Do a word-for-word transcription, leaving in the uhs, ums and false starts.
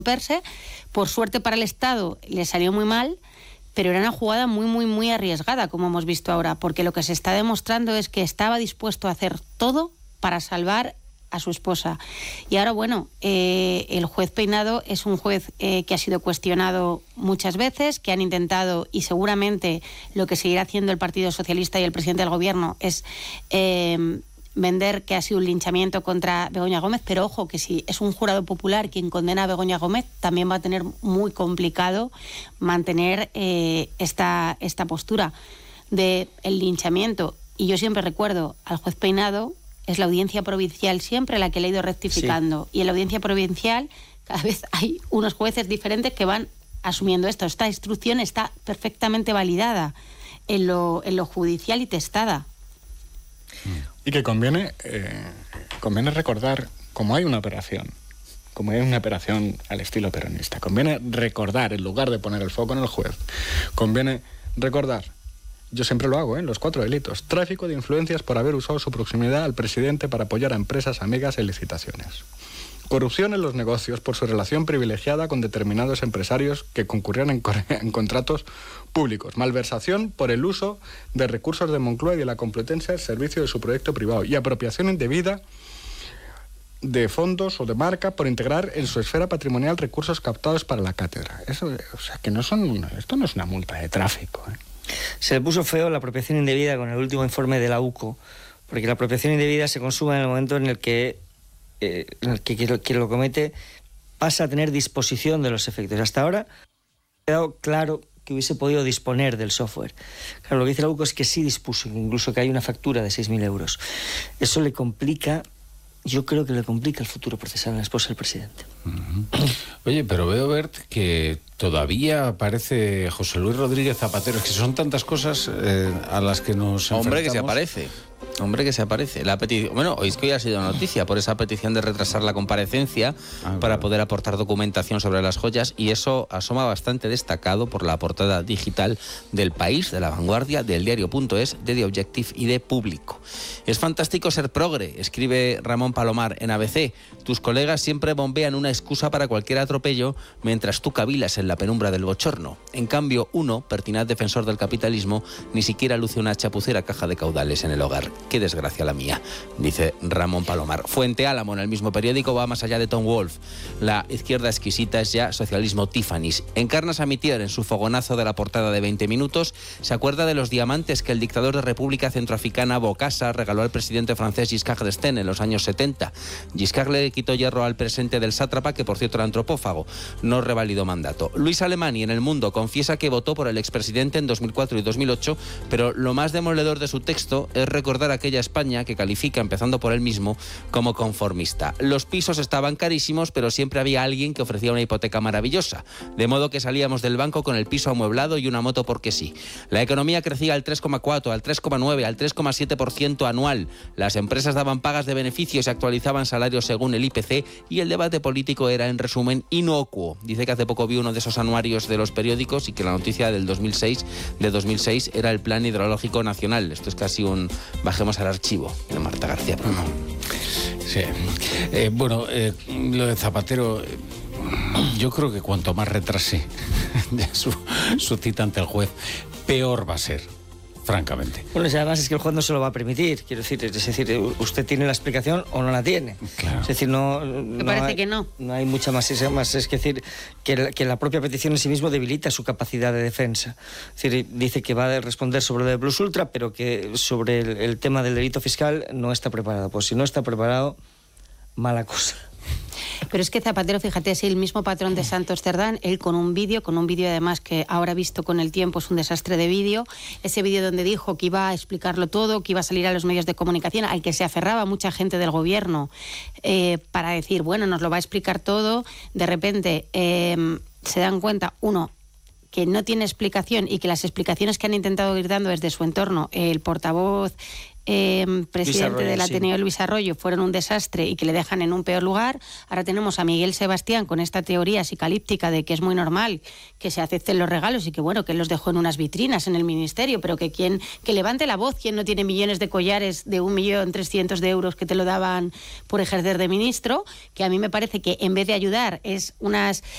romperse. Por suerte para el Estado le salió muy mal, pero era una jugada muy, muy, muy arriesgada, como hemos visto ahora, porque lo que se está demostrando es que estaba dispuesto a hacer todo para salvar a su esposa. Y ahora, bueno, eh, el juez Peinado es un juez eh, que ha sido cuestionado muchas veces, que han intentado, y seguramente lo que seguirá haciendo el Partido Socialista y el presidente del Gobierno es eh, vender que ha sido un linchamiento contra Begoña Gómez, pero ojo, que si es un jurado popular quien condena a Begoña Gómez, también va a tener muy complicado mantener eh, esta, esta postura del linchamiento. Y yo siempre recuerdo al juez Peinado, es la audiencia provincial siempre la que le ha ido rectificando. Sí. Y en la audiencia provincial cada vez hay unos jueces diferentes que van asumiendo esto. Esta instrucción está perfectamente validada en lo, en lo judicial y testada. Y que conviene, eh, conviene recordar, como hay una operación, como hay una operación al estilo peronista, conviene recordar, en lugar de poner el foco en el juez, conviene recordar. Yo siempre lo hago, ¿eh? Los cuatro delitos. Tráfico de influencias por haber usado su proximidad al presidente para apoyar a empresas amigas en licitaciones. Corrupción en los negocios por su relación privilegiada con determinados empresarios que concurrían en, en contratos públicos. Malversación por el uso de recursos de Moncloa y de la Complutense al servicio de su proyecto privado. Y apropiación indebida de fondos o de marca por integrar en su esfera patrimonial recursos captados para la cátedra. Eso, o sea, que no son, esto no es una multa de tráfico, ¿eh? Se le puso feo la apropiación indebida con el último informe de la U C O, porque la apropiación indebida se consuma en el momento en el que, eh, en el que quien lo comete pasa a tener disposición de los efectos. Hasta ahora ha quedado claro que hubiese podido disponer del software. Claro, lo que dice la U C O es que sí dispuso, incluso que hay una factura de seis mil euros. Eso le complica, yo creo que le complica el futuro procesal a la esposa del presidente. Uh-huh. Oye, pero veo, Bert, que todavía aparece José Luis Rodríguez Zapatero. Es que son tantas cosas eh, a las que nos enfrentamos. Hombre, que se aparece. Hombre, que se aparece. La petición, bueno, hoy es que hoy ha sido noticia por esa petición de retrasar la comparecencia ah, para claro. poder aportar documentación sobre las joyas, y eso asoma bastante destacado por la portada digital del País, de La Vanguardia, del Diario.es, de The Objective y de Público. Es fantástico ser progre, escribe Ramón Palomar en A B C. Tus colegas siempre bombean una excusa para cualquier atropello mientras tú cavilas en la penumbra del bochorno. En cambio, uno, pertinaz defensor del capitalismo, ni siquiera luce una chapucera caja de caudales en el hogar. Qué desgracia la mía, dice Ramón Palomar. Fuente Álamo, en el mismo periódico, va más allá de Tom Wolfe. La izquierda exquisita es ya socialismo Tiffany's. Encarna Samitier, en su fogonazo de la portada de veinte minutos, se acuerda de los diamantes que el dictador de República Centroafricana Bokassa regaló al presidente francés Giscard d'Estaing en los años setenta. Giscard le quitó hierro al presente del sátrapa, que por cierto era antropófago. No revalidó mandato. Luis Alemany, en El Mundo, confiesa que votó por el expresidente en dos mil cuatro y dos mil ocho, pero lo más demoledor de su texto es recordar aquella España que califica, empezando por él mismo, como conformista. Los pisos estaban carísimos, pero siempre había alguien que ofrecía una hipoteca maravillosa, de modo que salíamos del banco con el piso amueblado y una moto porque sí. La economía crecía al tres coma cuatro, al tres coma nueve, al tres coma siete por ciento anual. Las empresas daban pagas de beneficios y actualizaban salarios según el I P C, y el debate político era, en resumen, inocuo. Dice que hace poco vi uno de esos anuarios de los periódicos y que la noticia del dos mil seis, de dos mil seis era el Plan Hidrológico Nacional. Esto es casi un bajemos al archivo de Marta García Prono. Sí. Eh, bueno, eh, lo de Zapatero, eh, yo creo que cuanto más retrase su, su cita ante el juez, peor va a ser, francamente. Bueno, y además es que el juez no se lo va a permitir, quiero decir, es decir, usted tiene la explicación o no la tiene. Claro. Es decir, no, Me no parece hay, que no. No hay mucha más, es, más, es decir, que la, que la propia petición en sí mismo debilita su capacidad de defensa. Es decir, dice que va a responder sobre lo de Plus Ultra, pero que sobre el, el tema del delito fiscal no está preparado. Pues si no está preparado, mala cosa. Pero es que Zapatero, fíjate, es el mismo patrón de Santos Cerdán, él con un vídeo, con un vídeo además que ahora visto con el tiempo es un desastre de vídeo, ese vídeo donde dijo que iba a explicarlo todo, que iba a salir a los medios de comunicación, al que se aferraba mucha gente del gobierno eh, para decir, bueno, nos lo va a explicar todo, de repente eh, se dan cuenta, uno, que no tiene explicación y que las explicaciones que han intentado ir dando desde su entorno, el portavoz eh, presidente Arroyo, del Ateneo, sí. Luis Arroyo, fueron un desastre y que le dejan en un peor lugar. Ahora tenemos a Miguel Sebastián con esta teoría psicalíptica de que es muy normal que se acepten los regalos y que bueno, que él los dejó en unas vitrinas en el ministerio, pero que quien que levante la voz, quien no tiene millones de collares de un millón trescientos de euros que te lo daban por ejercer de ministro, que a mí me parece que en vez de ayudar es unas